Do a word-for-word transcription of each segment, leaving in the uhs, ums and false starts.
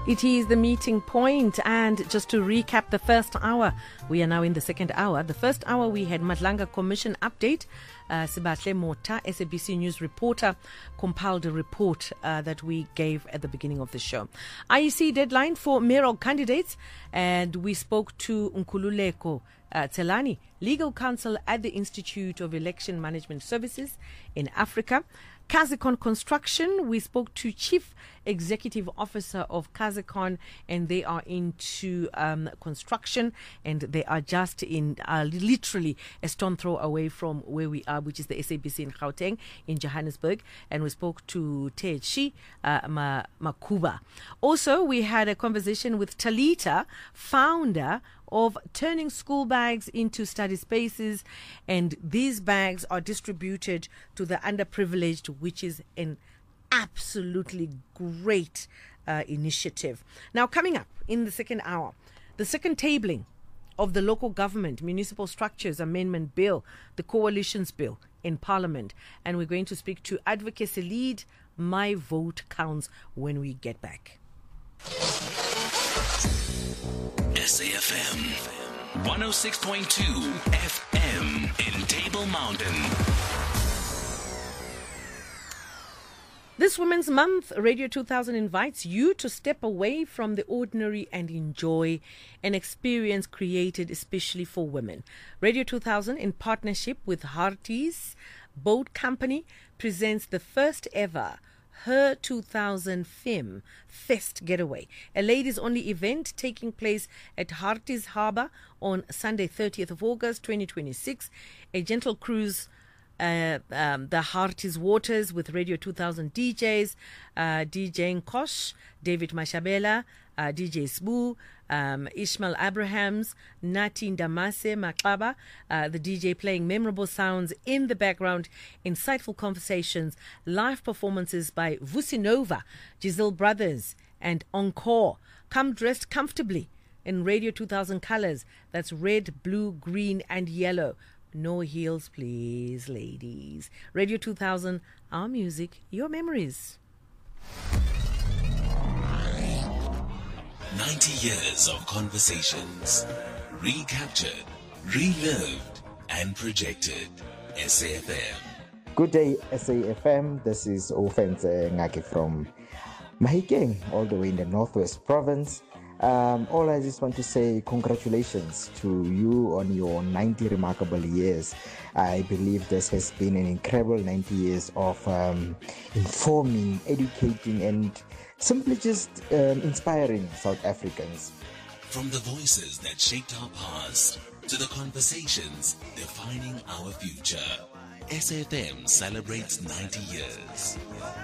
It is the meeting point, and just to recap the first hour, we are now in the second hour. The first hour we had Madlanga Commission update. Uh, Sibahle Mota, S A B C News reporter, compiled a report uh, that we gave at the beginning of the show. I E C deadline for mayoral candidates, and we spoke to Nkululeko uh, Tselani, legal counsel at the Institute of Election Management Services in Africa. Kazikon Construction, we spoke to Chief Executive Officer of Kazikon, and they are into um, construction, and they are just in uh, literally a stone throw away from where we are, which is the S A B C in Gauteng, in Johannesburg. And we spoke to Techi uh, Ma- Makuba. Also, we had a conversation with Talita, founder of Turning School Bags into Study Spaces, and these bags are distributed to the underprivileged, which is an absolutely great uh, initiative. Now, coming up in the second hour, the second tabling of the Local Government Municipal Structures Amendment Bill, the Coalition's Bill in Parliament, and we're going to speak to Advocacy Lead My Vote Counts when we get back. S A F M one oh six point two F M in Table Mountain. This Women's Month, Radio two thousand invites you to step away from the ordinary and enjoy an experience created especially for women. Radio two thousand, in partnership with Harties Boat Company, presents the first ever Her two thousand Femme Fest Getaway, a ladies-only event taking place at Harties Harbour on Sunday, thirtieth of August, twenty twenty-six. A gentle cruise Uh, um, the Harties Waters with Radio two thousand D Js, uh, DJing Kosh, David Mashabela, uh, D J Sbu, um, Ishmael Abrahams, Nati Ndamase Maklaba, uh, the D J playing memorable sounds in the background, insightful conversations, live performances by Vusinova, Giselle Brothers, and Encore. Come dressed comfortably in Radio two thousand colors. That's red, blue, green, and yellow. No heels, please, ladies. Radio two thousand, our music, your memories. ninety years of conversations, recaptured, relived, and projected. S A F M. Good day, S A F M. This is Ofense Ngaki from Mahikeng, all the way in the Northwest Province. Um, all I just want to say, congratulations to you on your ninety remarkable years. I believe this has been an incredible ninety years of um, informing, educating, and simply just um, inspiring South Africans. From the voices that shaped our past to the conversations defining our future, S A F M celebrates ninety years.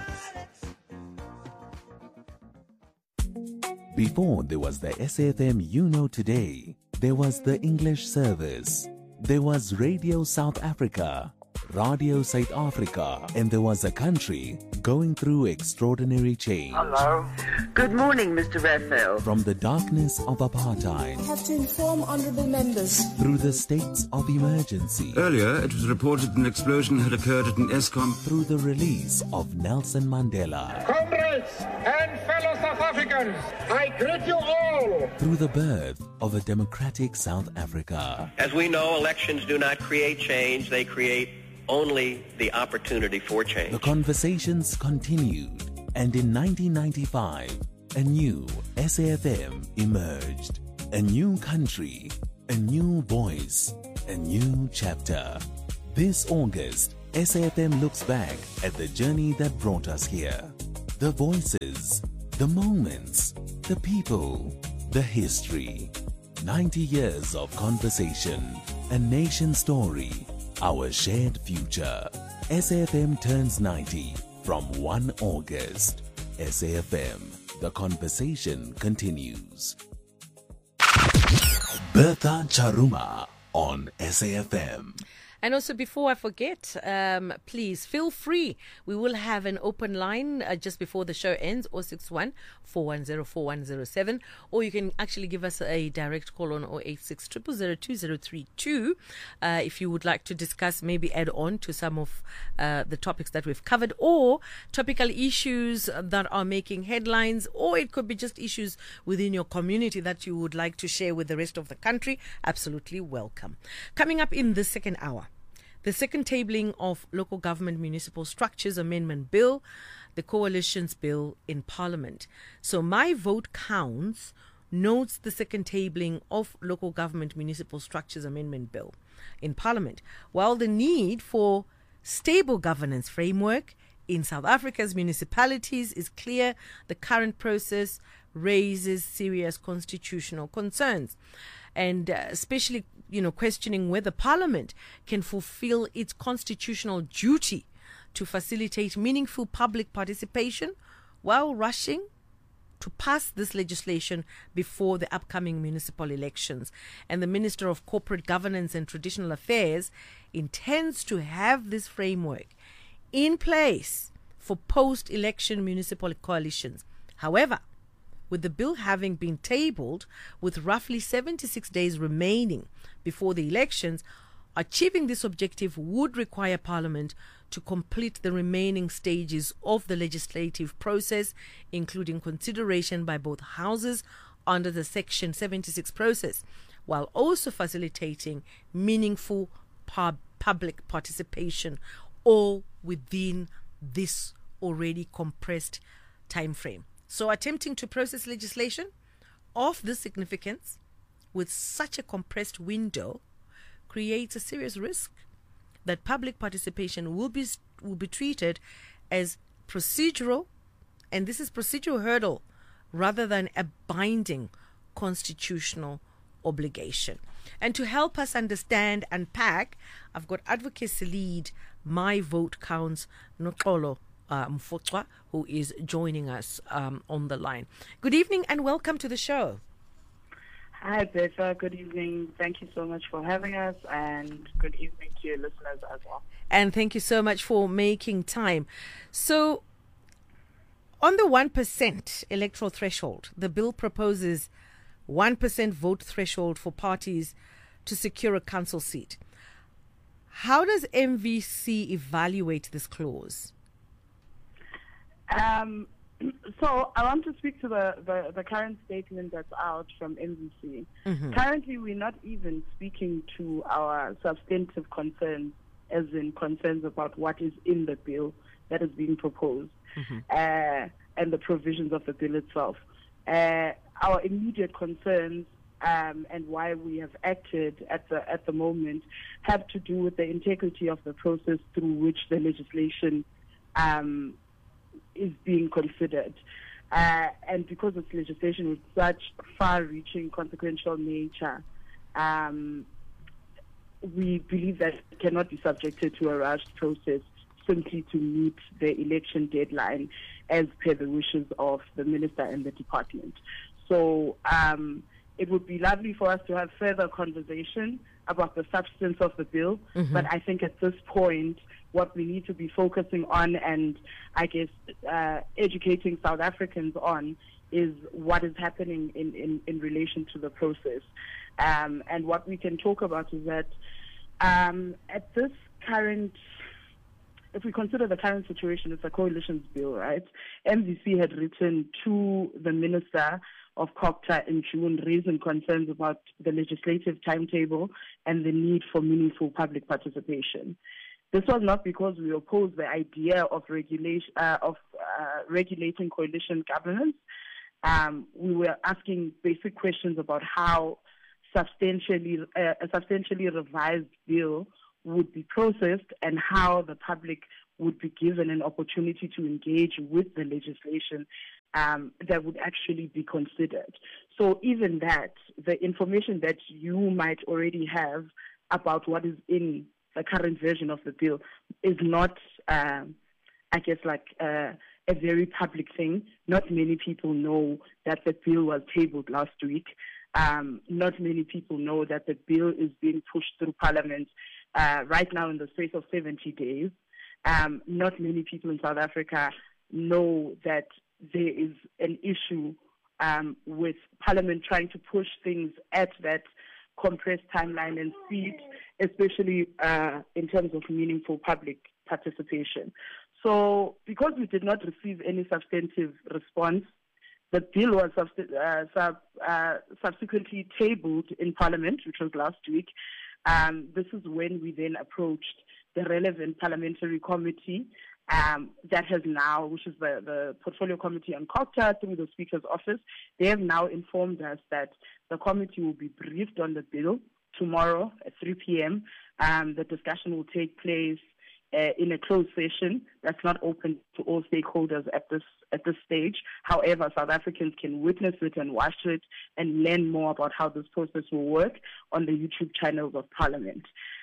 Before there was the S A F M you know today, there was the English service, there was Radio South Africa, Radio South Africa, and there was a country going through extraordinary change. Hello. Good morning, Mister Raphael. From the darkness of apartheid, I have to inform honourable members, through the states of emergency. Earlier, it was reported an explosion had occurred at an ESCOM. Through the release of Nelson Mandela. Comrades and fellow South Africans, I greet you all. Through the birth of a democratic South Africa. As we know, elections do not create change, they create only the opportunity for change. The conversations continued, and in nineteen ninety-five, a new S A F M emerged. A new country, a new voice, a new chapter. This August, S A F M looks back at the journey that brought us here. The voices, the moments, the people, the history. ninety years of conversation, a nation story, our shared future. S A F M turns ninety from first of August. S A F M, the conversation continues. Bertha Charuma on S A F M. And also, before I forget, um, please feel free. We will have an open line uh, just before the show ends, zero six one, four one zero, four one zero seven, or you can actually give us a direct call on zero eight six, zero zero zero, two zero three two uh, if you would like to discuss, maybe add on to some of uh, the topics that we've covered, or topical issues that are making headlines, or it could be just issues within your community that you would like to share with the rest of the country. Absolutely welcome. Coming up in the second hour, the second tabling of Local Government Municipal Structures Amendment Bill, the Coalition's bill in Parliament. So My Vote Counts notes the second tabling of Local Government Municipal Structures Amendment Bill in Parliament. While the need for stable governance framework in South Africa's municipalities is clear, the current process raises serious constitutional concerns, and uh, especially, you know, questioning whether Parliament can fulfill its constitutional duty to facilitate meaningful public participation while rushing to pass this legislation before the upcoming municipal elections. And the Minister of Corporate Governance and Traditional Affairs intends to have this framework in place for post-election municipal coalitions. However, with the bill having been tabled with roughly seventy-six days remaining before the elections, achieving this objective would require Parliament to complete the remaining stages of the legislative process, including consideration by both houses under the Section seventy-six process, while also facilitating meaningful pub- public participation, all within this already compressed time frame. So attempting to process legislation of this significance with such a compressed window creates a serious risk that public participation will be will be treated as procedural, and this is procedural hurdle rather than a binding constitutional obligation. And to help us understand, unpack, I've got advocacy lead, My Vote Counts, Noxolo uh, Mfocwa, who is joining us um, on the line. Good evening and welcome to the show. Hi, Betha. Good evening. Thank you so much for having us, and good evening to your listeners as well. And thank you so much for making time. So, on the one percent electoral threshold, the bill proposes one percent vote threshold for parties to secure a council seat. How does M V C evaluate this clause? Um, so I want to speak to the, the, the current statement that's out from M V C. Mm-hmm. Currently, we're not even speaking to our substantive concerns, as in concerns about what is in the bill that is being proposed, mm-hmm. uh, and the provisions of the bill itself. Uh, our immediate concerns um, and why we have acted at the at the moment have to do with the integrity of the process through which the legislation um, is being considered. Uh, and because it's legislation with such far-reaching consequential nature, um, we believe that it cannot be subjected to a rushed process simply to meet the election deadline as per the wishes of the minister and the department. So um, it would be lovely for us to have further conversation about the substance of the bill, mm-hmm. but I think at this point what we need to be focusing on and I guess uh, educating South Africans on is what is happening in, in, in relation to the process. Um, and what we can talk about is that um, at this current, if we consider the current situation, it's a coalition's bill, right? M V C had written to the Minister of COGTA in June, raising concerns about the legislative timetable and the need for meaningful public participation. This was not because we opposed the idea of regulation uh, of uh, regulating coalition governance. Um, we were asking basic questions about how substantially uh, a substantially revised bill would be processed and how the public would be given an opportunity to engage with the legislation um, that would actually be considered. So even that, the information that you might already have about what is in the current version of the bill is not, uh, I guess, like uh, a very public thing. Not many people know that the bill was tabled last week. Um, not many people know that the bill is being pushed through Parliament uh, right now in the space of seventy days. Um, not many people in South Africa know that there is an issue um, with Parliament trying to push things at that compressed timeline and speed, especially uh, in terms of meaningful public participation. So because we did not receive any substantive response, the bill was uh, sub, uh, subsequently tabled in Parliament, which was last week. Um, this is when we then approached the relevant parliamentary committee um, that has now, which is the, the Portfolio Committee on Culture through the Speaker's office. They have now informed us that the committee will be briefed on the bill tomorrow at three p.m. Um, the discussion will take place uh, in a closed session that's not open to all stakeholders at this at this stage. However, South Africans can witness it and watch it and learn more about how this process will work on the YouTube channels of Parliament.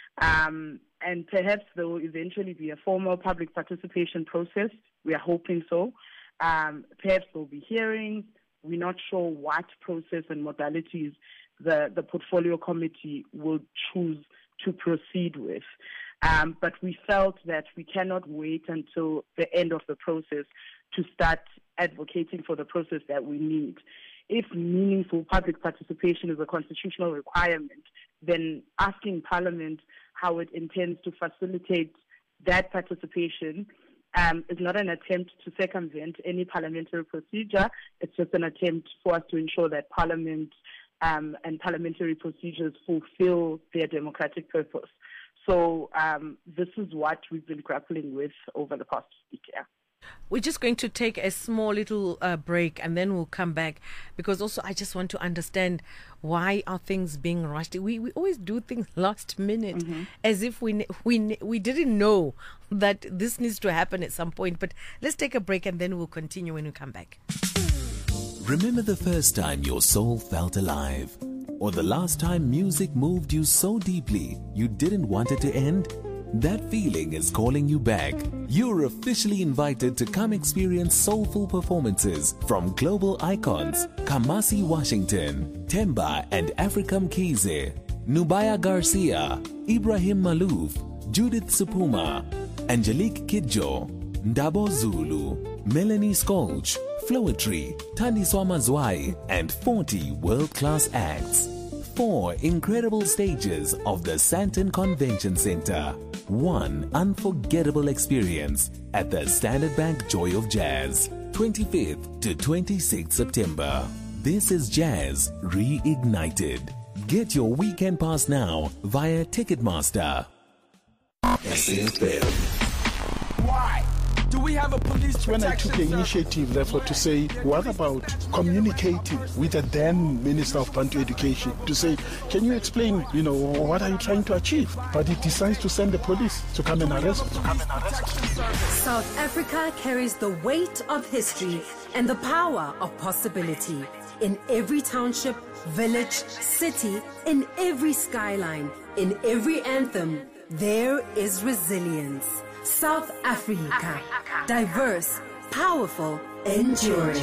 Um, and perhaps there will eventually be a formal public participation process. We are hoping so. Um, perhaps there will be hearings. We're not sure what process and modalities the, the Portfolio Committee will choose to proceed with. Um, but we felt that we cannot wait until the end of the process to start advocating for the process that we need. If meaningful public participation is a constitutional requirement, then asking Parliament how it intends to facilitate that participation um, is not an attempt to circumvent any parliamentary procedure. It's just an attempt for us to ensure that Parliament um, and parliamentary procedures fulfill their democratic purpose. So um, this is what we've been grappling with over the past week. Yeah. We're just going to take a small little uh, break and then we'll come back, because also I just want to understand, why are things being rushed? We we always do things last minute, mm-hmm. as if we we we didn't know that this needs to happen at some point. But let's take a break and then we'll continue when we come back. Remember the first time your soul felt alive? Or the last time music moved you so deeply you didn't want it to end? That feeling is calling you back. You're officially invited to come experience soulful performances from global icons Kamasi Washington, Temba and Africa Mkhize, Nubaya Garcia, Ibrahim Malouf, Judith Supuma, Angelique Kidjo, Ndabo Zulu, Melanie Skolch, Flowetry, Tandiswa Mazwai, and forty world-class acts. Four incredible stages of the Sandton Convention Center. One unforgettable experience at the Standard Bank Joy of Jazz. twenty-fifth to twenty-sixth September. This is Jazz Reignited. Get your weekend pass now via Ticketmaster. S A F M. Why do we have a police protection When I took the initiative, therefore, to say, what about communicating with the then Minister of Bantu Education to say, can you explain, you know, what are you trying to achieve? But he decides to send the police to come and arrest him. South Africa carries the weight of history and the power of possibility. In every township, village, city, in every skyline, in every anthem, there is resilience. South Africa, diverse, powerful, enduring.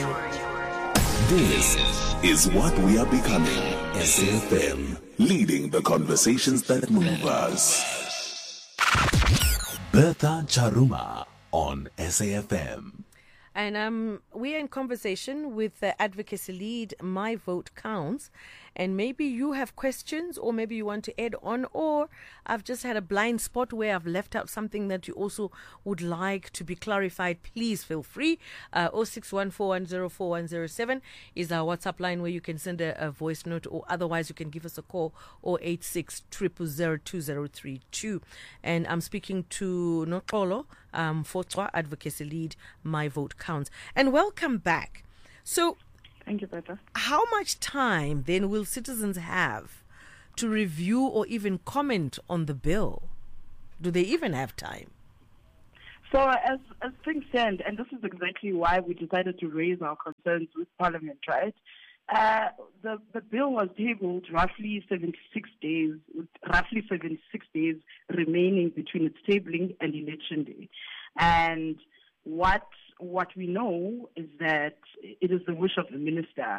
This is what we are becoming. S A F M, leading the conversations that move us. Bertha Charuma on S A F M. And um, we are in conversation with the advocacy lead, My Vote Counts. And maybe you have questions, or maybe you want to add on, or I've just had a blind spot where I've left out something that you also would like to be clarified. Please feel free. Uh, oh six one four one zero four one zero seven is our WhatsApp line where you can send a, a voice note, or otherwise you can give us a call, oh eight six, zero zero zero, two zero three two. And I'm speaking to Nokolo, um, Fotwa, advocacy lead, My Vote Counts. And welcome back. So, thank you, Peter. How much time then will citizens have to review or even comment on the bill? Do they even have time? So as, as things stand, and this is exactly why we decided to raise our concerns with Parliament, right? Uh, the, the bill was tabled roughly seventy-six days, with roughly seventy-six days remaining between its tabling and election day. And what what we know is that it is the wish of the minister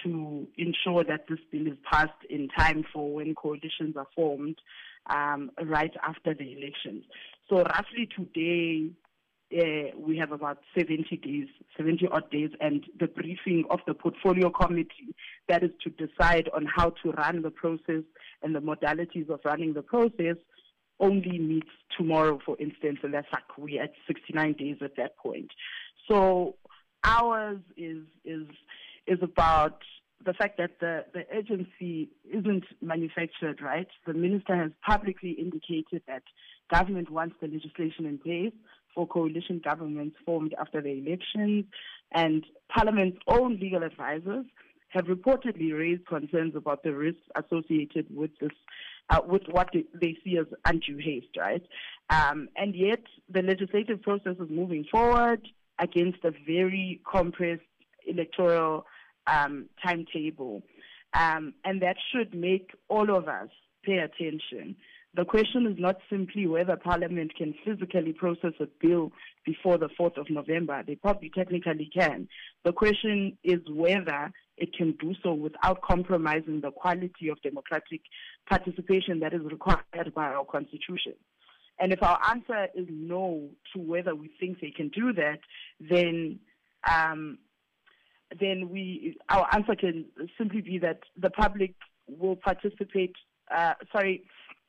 to ensure that this bill is passed in time for when coalitions are formed um, right after the elections. So roughly today, uh, we have about seventy days, seventy odd days, and the briefing of the portfolio committee that is to decide on how to run the process and the modalities of running the process only meets tomorrow, for instance, and that's like we're at sixty-nine days at that point. So ours is is is about the fact that the, the agency isn't manufactured, right? The minister has publicly indicated that government wants the legislation in place for coalition governments formed after the elections, and Parliament's own legal advisors have reportedly raised concerns about the risks associated with this, uh, with what they, they see as undue haste, right? Um, and yet the legislative process is moving forward against a very compressed electoral um, timetable. Um, and that should make all of us pay attention. The question is not simply whether Parliament can physically process a bill before the fourth of November. They probably technically can. The question is whether it can do so without compromising the quality of democratic participation that is required by our Constitution. And if our answer is no to whether we think they can do that, then um, then we our answer can simply be that the public will participate. Uh, sorry.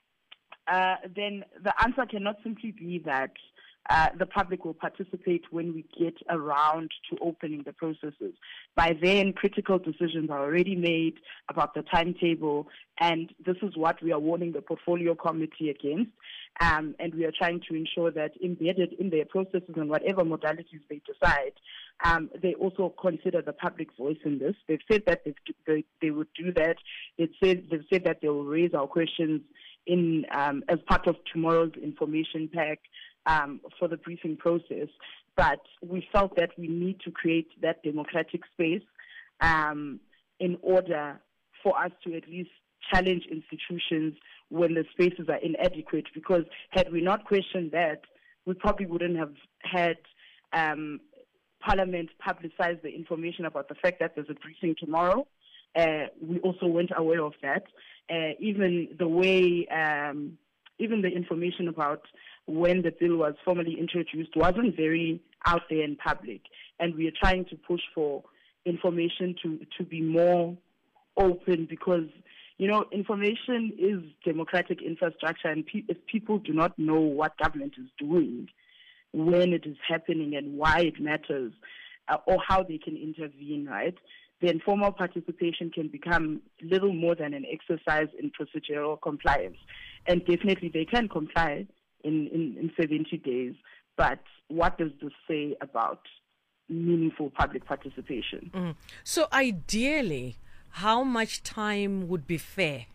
Uh, then the answer cannot simply be that uh, the public will participate when we get around to opening the processes. By then, critical decisions are already made about the timetable, and this is what we are warning the portfolio committee against. Um, and we are trying to ensure that embedded in their processes and whatever modalities they decide, um, they also consider the public voice in this. They've said that they, they would do that. They've said, they've said that they will raise our questions in um, as part of tomorrow's information pack um, for the briefing process. But we felt that we need to create that democratic space um, in order for us to at least challenge institutions when the spaces are inadequate, because had we not questioned that, we probably wouldn't have had um, Parliament publicize the information about the fact that there's a briefing tomorrow. Uh, we also weren't aware of that. Uh, even the way, um, even the information about when the bill was formally introduced wasn't very out there in public. And we are trying to push for information to, to be more open, because, you know, information is democratic infrastructure, and pe- if people do not know what government is doing, when it is happening and why it matters, uh, or how they can intervene, right, then formal participation can become little more than an exercise in procedural compliance. And definitely they can comply in, in, in seventy days, but what does this say about meaningful public participation? Mm. So ideally, how much time would be fair?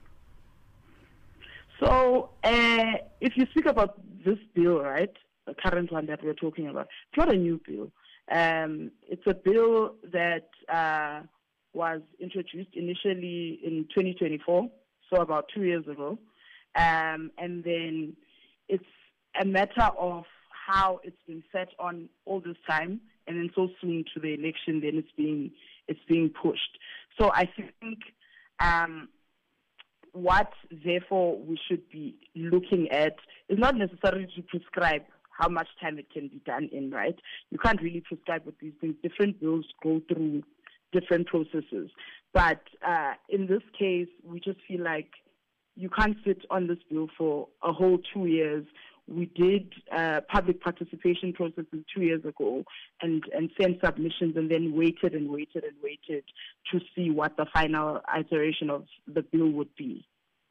So uh, if you speak about this bill, right, the current one that we're talking about, it's not a new bill. Um, it's a bill that uh, was introduced initially in twenty twenty-four, so about two years ago. Um, and then it's a matter of how it's been set on all this time, and then so soon to the election, then it's being it's being pushed. So I think um, what, therefore, we should be looking at is not necessarily to prescribe how much time it can be done in, right? You can't really prescribe with these things. Different bills go through different processes. But uh, in this case, we just feel like you can't sit on this bill for a whole two years. We did uh, public participation processes two years ago and, and sent submissions, and then waited and waited and waited to see what the final iteration of the bill would be.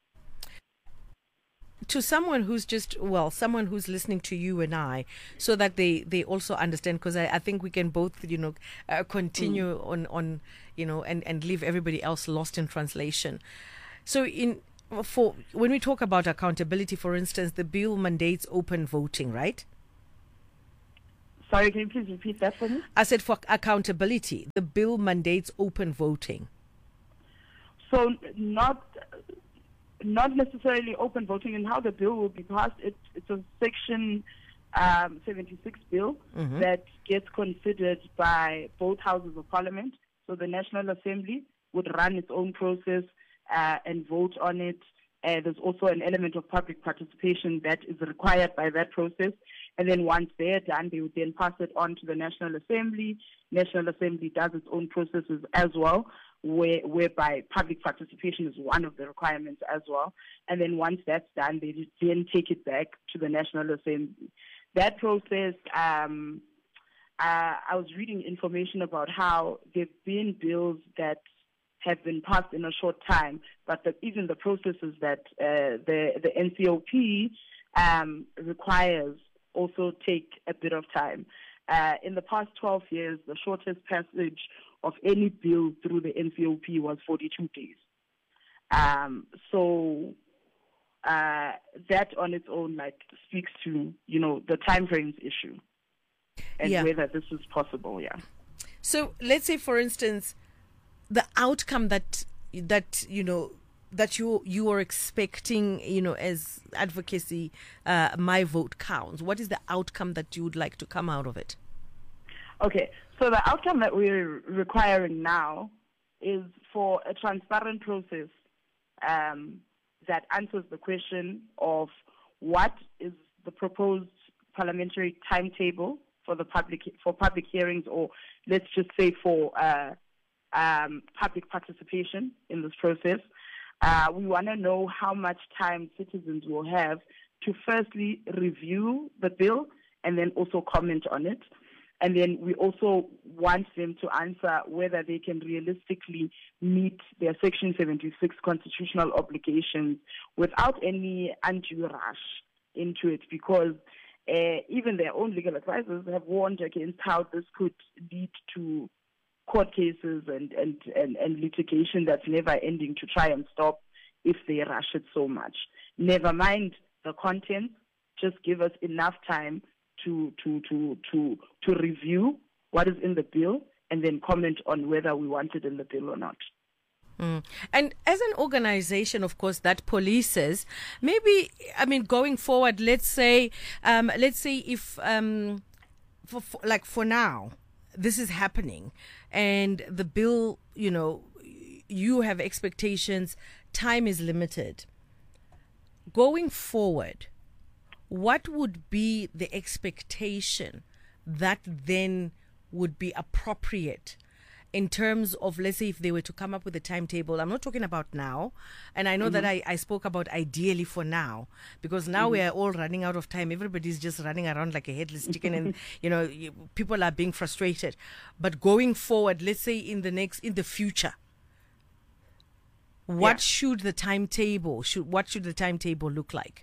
To someone who's just, well, someone who's listening to you and I, so that they, they also understand, because I, I think we can both, you know, uh, continue mm. on, on, you know, and, and leave everybody else lost in translation. So in for when we talk about accountability, for instance, the bill mandates open voting, right? Sorry, can you please repeat that for me? I said for accountability, the bill mandates open voting. So not... Not necessarily open voting, and how the bill will be passed. It, it's a Section um, seventy-six bill mm-hmm. that gets considered by both houses of Parliament. So the National Assembly would run its own process uh, and vote on it. Uh, there's also an element of public participation that is required by that process. And then once they're done, they would then pass it on to the National Assembly. National Assembly does its own processes as well, where, whereby public participation is one of the requirements as well. And then once that's done, they then take it back to the National Assembly. That process, um, uh, I was reading information about how there have been bills that have been passed in a short time, but the, even the processes that uh, the, the N C O P um, requires also take a bit of time. Uh, in the past twelve years, the shortest passage of any bill through the N C O P was forty-two days. Um, so uh, that on its own, like, speaks to, you know, the timeframes issue and yeah. whether this is possible. Yeah. So let's say, for instance, the outcome that that you know that you you are expecting, you know, as advocacy, uh, my vote counts. What is the outcome that you would like to come out of it? Okay, so the outcome that we're requiring now is for a transparent process um, that answers the question of what is the proposed parliamentary timetable for the public for public hearings, or let's just say for uh, um, public participation in this process. Uh, we want to know how much time citizens will have to firstly review the bill and then also comment on it. And then we also want them to answer whether they can realistically meet their Section seventy-six constitutional obligations without any undue rush into it, because uh, even their own legal advisors have warned against how this could lead to court cases and, and, and, and litigation that's never ending to try and stop if they rush it so much. Never mind the content, just give us enough time to to to to to review what is in the bill and then comment on whether we want it in the bill or not. Mm. And as an organization, of course, that polices, maybe, I mean, going forward, let's say, um, let's say if, um, for, for, like for now, this is happening and the bill, you know, you have expectations, time is limited. Going forward, what would be the expectation that then would be appropriate in terms of, let's say, if they were to come up with a timetable? I'm not talking about now. And I know mm-hmm. that I, I spoke about ideally for now, because now mm-hmm. we are all running out of time. Everybody's just running around like a headless chicken and, you know, you, people are being frustrated. But going forward, let's say in the next, in the future, what yeah. should the timetable, should what should the timetable look like?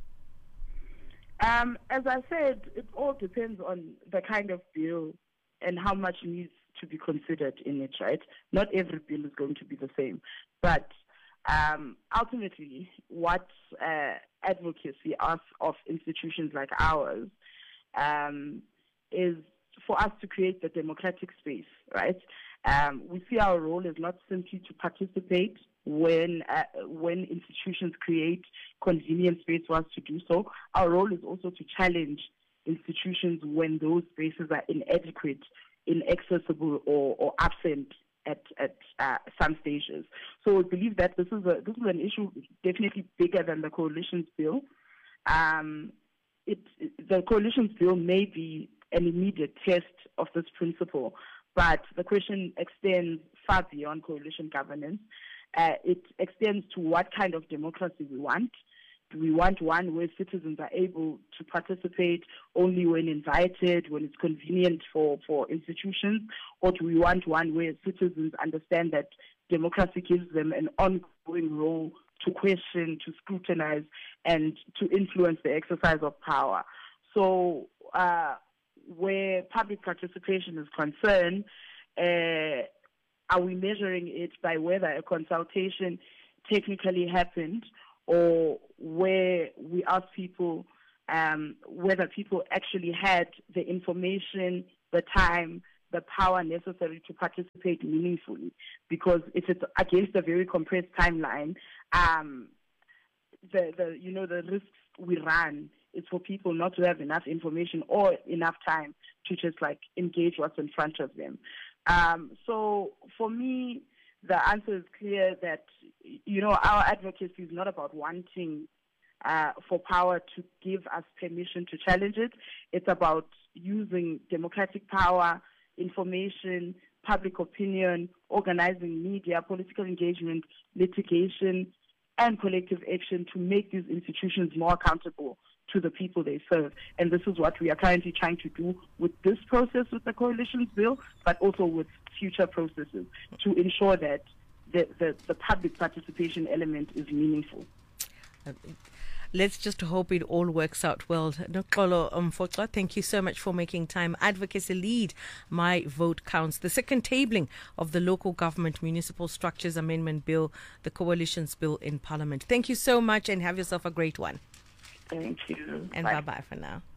Um, as I said, it all depends on the kind of bill and how much needs to be considered in it, right? Not every bill is going to be the same. But um, ultimately, what uh, advocacy asks of institutions like ours um, is for us to create the democratic space, right? Um, we see our role as not simply to participate when uh, when institutions create convenient space for us to do so. Our role is also to challenge institutions when those spaces are inadequate, inaccessible, or, or absent at at uh, some stages. So we believe that this is a this is an issue definitely bigger than the coalition's bill. Um, it the coalition's bill may be an immediate test of this principle, but the question extends far beyond coalition governance. Uh, it extends to what kind of democracy we want. Do we want one where citizens are able to participate only when invited, when it's convenient for, for institutions? Or do we want one where citizens understand that democracy gives them an ongoing role to question, to scrutinize, and to influence the exercise of power? So uh, where public participation is concerned, uh, are we measuring it by whether a consultation technically happened, or where we ask people um, whether people actually had the information, the time, the power necessary to participate meaningfully? Because if it's against a very compressed timeline, um, the, the you know the risks we run is for people not to have enough information or enough time to just like engage what's in front of them. Um, so for me, the answer is clear that, you know, our advocacy is not about wanting uh, for power to give us permission to challenge it. It's about using democratic power, information, public opinion, organizing media, political engagement, litigation, and collective action to make these institutions more accountable to the people they serve. And this is what we are currently trying to do with this process with the coalition's bill, but also with future processes to ensure that the, the, the public participation element is meaningful. Uh, Let's just hope it all works out well. Noxolo Mfoxa, thank you so much for making time. Advocacy lead, My Vote Counts. The second tabling of the Local Government Municipal Structures Amendment Bill, the Coalition's bill in Parliament. Thank you so much and have yourself a great one. Thank you. And bye bye for now.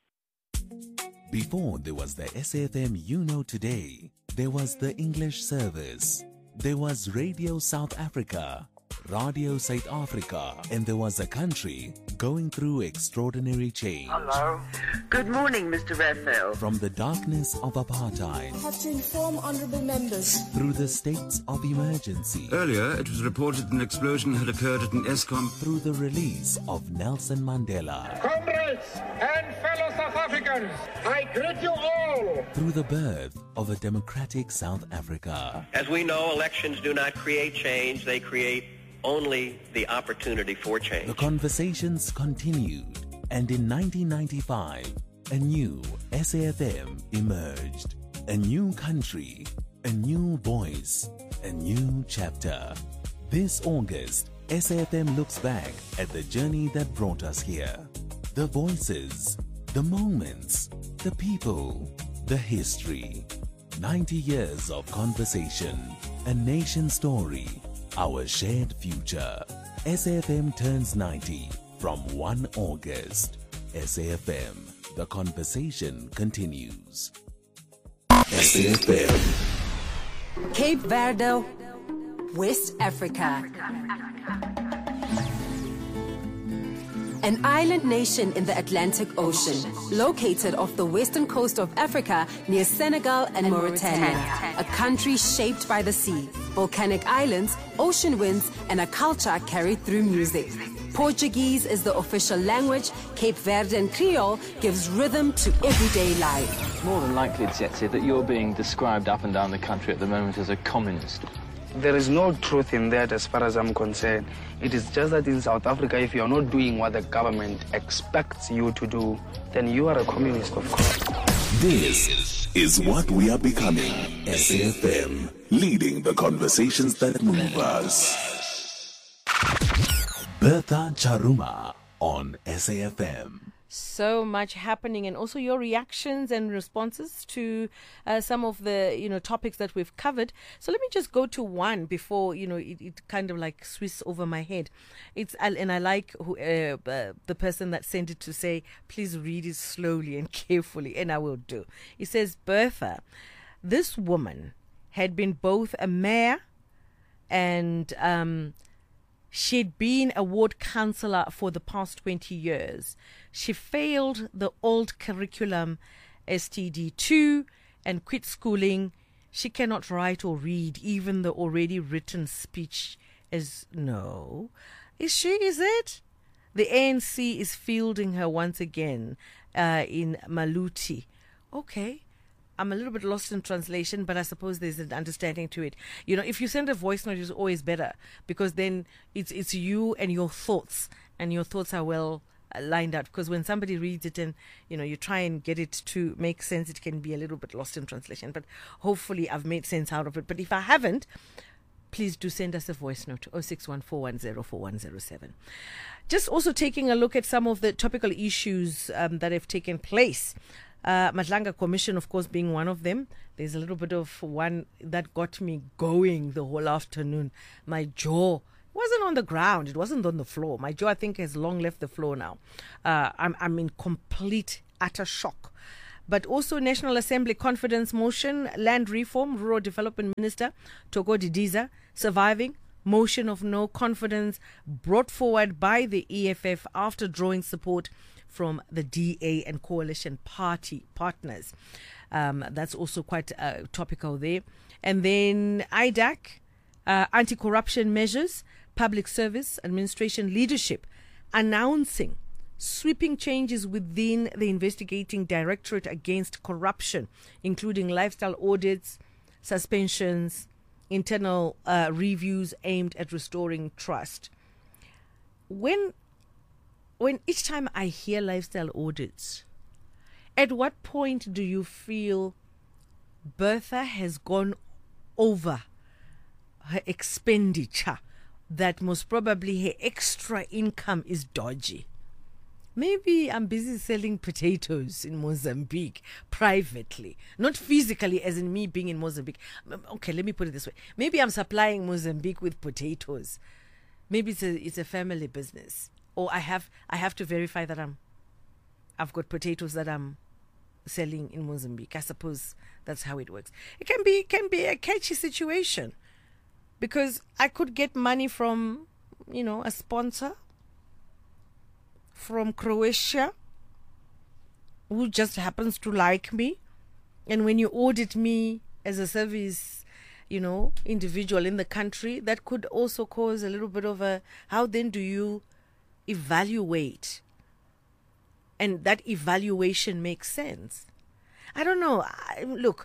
Before there was the S A F M You Know Today, there was the English service. There was Radio South Africa, Radio South Africa, and there was a country going through extraordinary change. Hello. Good morning, Mister Raphael. From the darkness of apartheid, I have to inform honourable members. through the states of emergency, Earlier, it was reported an explosion had occurred at an Eskom. through the release of Nelson Mandela, Comrades and fellow South Africans, I greet you all. through the birth of a democratic South Africa. As we know, elections do not create change, they create only the opportunity for change. The conversations continued, and in nineteen ninety-five, a new S A F M emerged. A new country, a new voice, a new chapter. This August, S A F M looks back at the journey that brought us here. The voices, the moments, the people, the history. ninety years of conversation, a nation story, our shared future. S A F M turns ninety from first of August. S A F M, the conversation continues. S A F M. Cape Verde, West Africa. An island nation in the Atlantic Ocean, located off the western coast of Africa near Senegal and, and Mauritania. Mauritania. A country shaped by the sea, volcanic islands, ocean winds, and a culture carried through music. Portuguese is the official language. Cape Verdean Creole gives rhythm to everyday life. More than likely, Tsetse, that you're being described up and down the country at the moment as a communist. There is no truth in that as far as I'm concerned. It is just that in South Africa, if you're not doing what the government expects you to do, then you are a communist, of course. This is what we are becoming. S A F M, leading the conversations that move us. Bertha Charuma on S A F M. So much happening, and also your reactions and responses to uh, some of the, you know, topics that we've covered. So let me just go to one before, you know, it, it kind of like swiss over my head. It's and I like who, uh, uh, the person that sent it to say, please read it slowly and carefully, and I will do. It says, Bertha, this woman had been both a mayor and um, she'd been a ward councillor for the past twenty years. She failed the old curriculum, S T D two, and quit schooling. She cannot write or read, even the already written speech is no. Is she, is it? The A N C is fielding her once again uh, in Maluti. Okay. I'm a little bit lost in translation, but I suppose there's an understanding to it. You know, if you send a voice note, it's always better because then it's it's you and your thoughts, and your thoughts are well uh, lined up. Because when somebody reads it and, you know, you try and get it to make sense, it can be a little bit lost in translation. But hopefully I've made sense out of it. But if I haven't, please do send us a voice note, oh six one four one zero four one zero seven. Just also taking a look at some of the topical issues um, that have taken place. Uh, Madlanga Commission, of course, being one of them. There's a little bit of one that got me going the whole afternoon. My jaw wasn't on the ground. It wasn't on the floor. My jaw, I think, has long left the floor now. Uh, I'm, I'm in complete, utter shock. But also National Assembly confidence motion, land reform, Rural Development Minister Togo Didiza surviving. Motion of no confidence brought forward by the E F F after drawing support from the D A and coalition party partners. Um, that's also quite uh, topical there. And then I D A C, uh, anti-corruption measures, public service administration leadership announcing sweeping changes within the investigating directorate against corruption, including lifestyle audits, suspensions, internal uh, reviews aimed at restoring trust. When, when each time I hear lifestyle audits, at what point do you feel Bertha has gone over her expenditure, that most probably her extra income is dodgy? Maybe I'm busy selling potatoes in Mozambique privately, not physically as in me being in Mozambique. Okay, let me put it this way. Maybe I'm supplying Mozambique with potatoes. Maybe it's a it's a family business, or I have I have to verify that I'm I've got potatoes that I'm selling in Mozambique. I suppose that's how it works. It can be can be a catchy situation, because I could get money from, you know, a sponsor from Croatia who just happens to like me, and when you audit me as a service, you know, individual in the country, that could also cause a little bit of a, how then do you evaluate, and that evaluation makes sense? I don't know. I, look,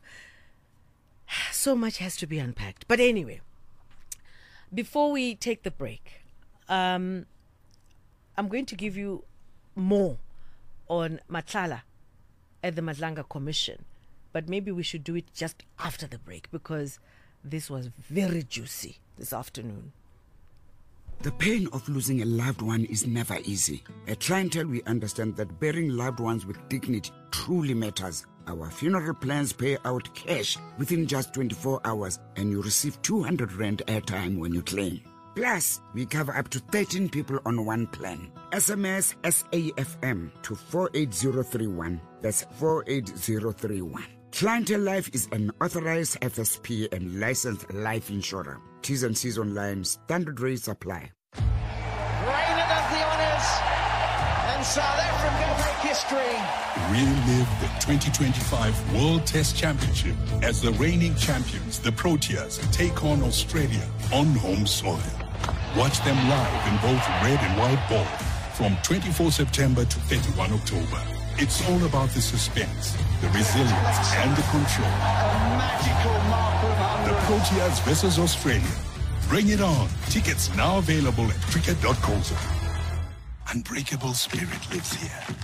so much has to be unpacked. But anyway, before we take the break, um, I'm going to give you more on Matlala at the Madlanga Commission, but maybe we should do it just after the break, because this was very juicy this afternoon. The pain of losing a loved one is never easy. At Clientele, we understand that burying loved ones with dignity truly matters. Our funeral plans pay out cash within just twenty-four hours, and you receive two hundred rand airtime when you claim. Plus, we cover up to thirteen people on one plan. S M S S A F M to four eight zero three one. That's four eight zero three one. Clientele Life is an authorized F S P and licensed life insurer. T's and C's online. Standard rates apply. Rainer does the honours, and South Africa make history. Relive the twenty twenty-five World Test Championship as the reigning champions, the Proteas, take on Australia on home soil. Watch them live in both red and white ball from twenty-fourth September to thirty-first October. It's all about the suspense, the resilience, and the control. A magical mark of one hundred. The Proteas versus Australia. Bring it on. Tickets now available at cricket dot co dot za. Unbreakable spirit lives here.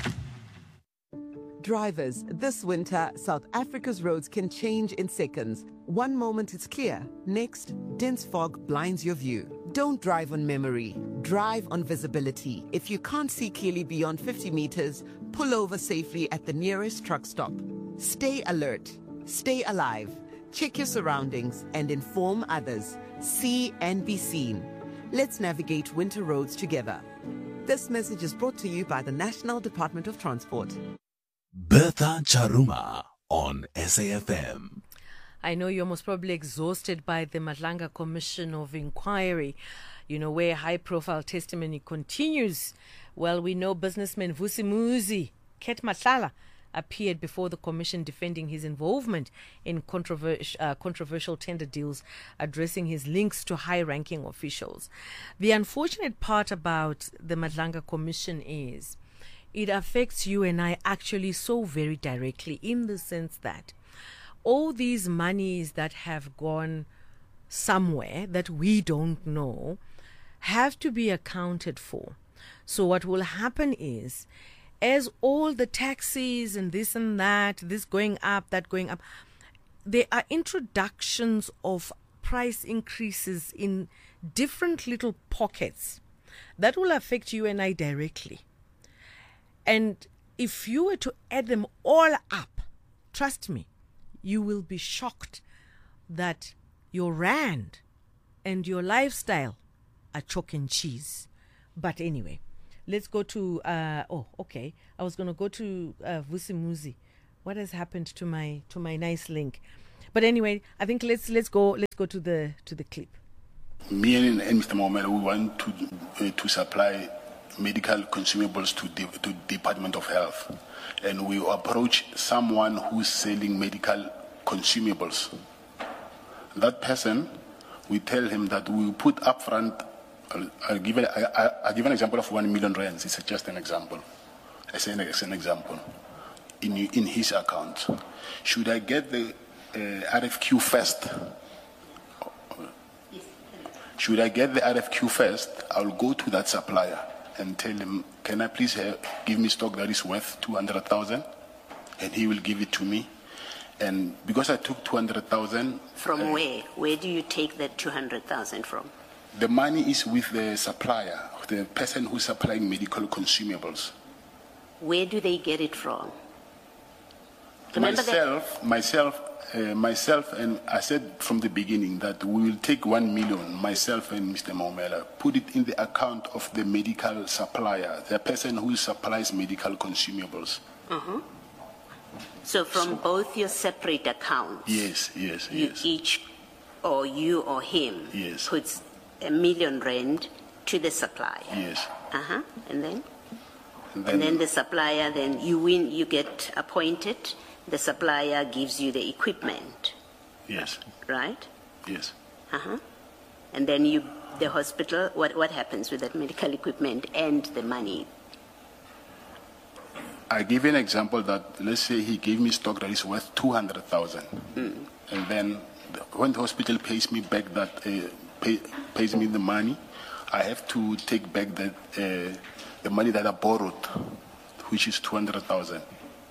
Drivers, this winter, South Africa's roads can change in seconds. One moment it's clear, next, dense fog blinds your view. Don't drive on memory, drive on visibility. If you can't see clearly beyond fifty meters, pull over safely at the nearest truck stop. Stay alert, stay alive, check your surroundings, and inform others. See and be seen. Let's navigate winter roads together. This message is brought to you by the National Department of Transport. Bertha Charuma on S A F M. I know you're most probably exhausted by the Madlanga Commission of Inquiry, you know, where high-profile testimony continues. Well, we know businessman Vusi Muzi, Ket Matlala, appeared before the commission defending his involvement in controversial, uh, controversial tender deals, addressing his links to high-ranking officials. The unfortunate part about the Madlanga Commission is it affects you and I actually so very directly, in the sense that all these monies that have gone somewhere that we don't know have to be accounted for. So what will happen is, as all the taxes and this and that, this going up, that going up, there are introductions of price increases in different little pockets that will affect you and I directly. And if you were to add them all up, trust me, you will be shocked that your rand and your lifestyle are chalk and cheese. But anyway, let's go to, uh, oh, okay. I was going to go to uh, Vusi Muzi. What has happened to my to my nice link? But anyway, I think let's let's go let's go to the to the clip. Me and, and Mister Momela, we want to uh, to supply medical consumables to the to Department of Health, and we approach someone who's selling medical consumables. That person, we tell him that we will put upfront. I'll, I'll give a, I, I'll give an example of one million rands. It's just an example. As an, as an example, in in his account, should I get the uh, R F Q first? Should I get the R F Q first? I'll go to that supplier and tell him, can I please have, give me stock that is worth two hundred thousand? And he will give it to me. And because I took two hundred thousand. From uh, where? Where do you take that two hundred thousand from? The money is with the supplier, the person who's supplying medical consumables. Where do they get it from? Remember myself, that? myself, uh, myself, and I said from the beginning that we will take one million, myself and Mister Maumela, put it in the account of the medical supplier, the person who supplies medical consumables. Uh-huh. So from so, both your separate accounts, yes, yes, you yes. each, or you or him, yes. puts a million rand to the supplier. Yes. Uh-huh. And then? And then, and then the supplier, then you win, you get appointed. The supplier gives you the equipment. Yes. Right? Yes. Uh-huh. And then you, the hospital, what, what happens with that medical equipment and the money? I give you an example that, let's say he gave me stock that is worth two hundred thousand. Mm. And then the, when the hospital pays me back that, uh, pay, pays me the money, I have to take back that, uh, the money that I borrowed, which is two hundred thousand.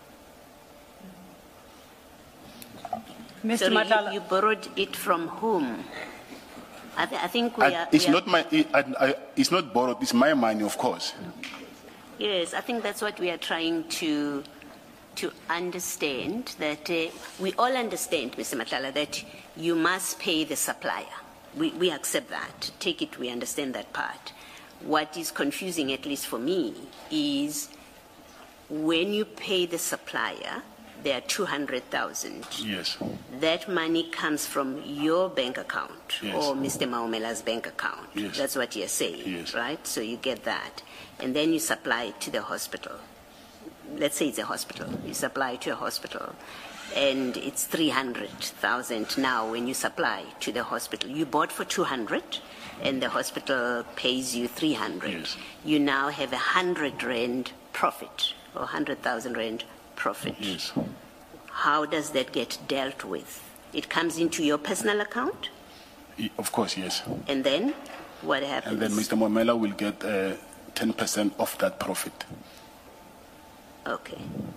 Mister So you, you borrowed it from whom? I, th I think we I, are. It's we not are, my. It, I, I, it's not borrowed. It's my money, of course. Yes, I think that's what we are trying to to understand. That uh, we all understand, Mister Matala, that you must pay the supplier. We we accept that. Take it. We understand that part. What is confusing, at least for me, is when you pay the supplier, there are two hundred thousand. Yes. That money comes from your bank account, yes. or Mister Maumela's bank account. Yes. That's what you're saying, yes. right? So you get that. And then you supply it to the hospital. Let's say it's a hospital. You supply it to a hospital. And it's three hundred thousand now when you supply to the hospital. You bought for two hundred, and the hospital pays you three hundred. Yes. You now have a hundred rand profit, or hundred thousand rand profit. Yes. How does that get dealt with? It comes into your personal account? Of course, yes. And then what happens? And then Mister Maumela will get uh, ten percent of that profit. Okay.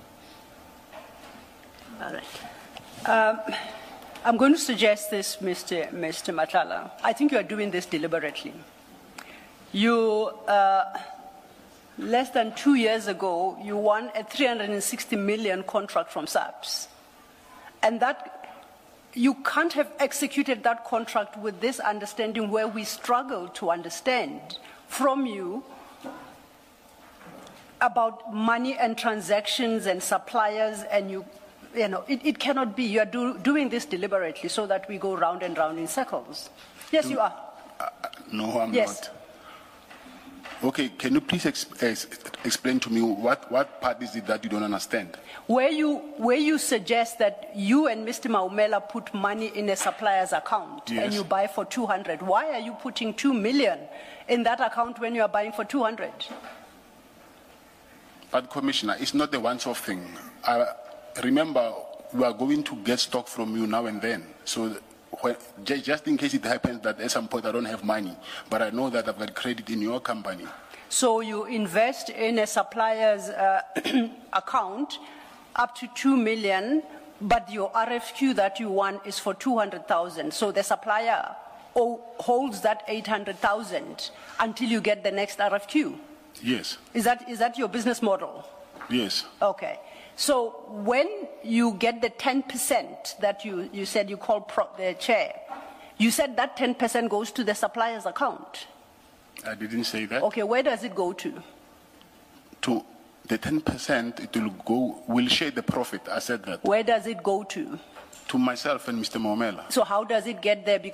All right. Um, I'm going to suggest this, Mister Mister Matala. I think you are doing this deliberately. You, uh, less than two years ago, you won a three hundred sixty million contract from SAPS. And that, you can't have executed that contract with this understanding where we struggle to understand from you about money and transactions and suppliers, and you You know, it, it cannot be. You are do, doing this deliberately so that we go round and round in circles. Yes, do, you are. Uh, no, I'm yes. not. Okay, can you please ex ex explain to me what, what part is it that you don't understand? Where you, where you suggest that you and Mister Maumela put money in a supplier's account, yes. and you buy for two hundred. Why are you putting two million in that account when you are buying for two hundred? But Commissioner, it's not a once-off thing. I, Remember, we are going to get stock from you now and then. So when, just in case it happens that at some point I don't have money, but I know that I've got credit in your company. So you invest in a supplier's uh, account up to two million, but your R F Q that you won is for two hundred thousand. So the supplier holds that eight hundred thousand until you get the next R F Q. Yes. Is that, is that your business model? Yes. Okay. So when you get the ten percent that you, you said you called pro the chair, you said that ten percent goes to the supplier's account. I didn't say that. Okay, where does it go to? To the ten percent, it will go, will share the profit. I said that. Where does it go to? To myself and Mister Maumela. So how does it get there? Because